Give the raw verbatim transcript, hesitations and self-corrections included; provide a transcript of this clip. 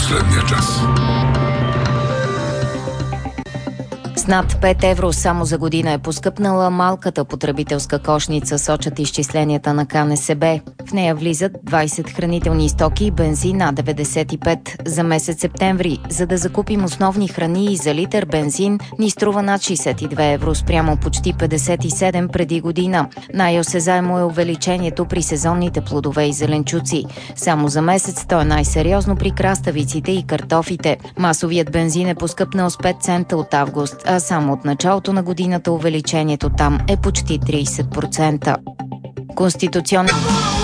последния час. С над пет евро само за година е поскъпнала малката потребителска кошница, сочат изчисленията на К Н С Б. В нея влизат двайсет хранителни стоки и бензин А деветдесет и пет. За месец септември, за да закупим основни храни и за литър бензин, ни струва над шейсет и две евро спрямо почти петдесет и седем преди година. Най-осезаемо е увеличението при сезонните плодове и зеленчуци. Само за месец то е най-сериозно при краставиците и картофите. Масовият бензин е поскъпнал с пет цента от август, а само от началото на годината увеличението там е почти трийсет процента. Конституционен...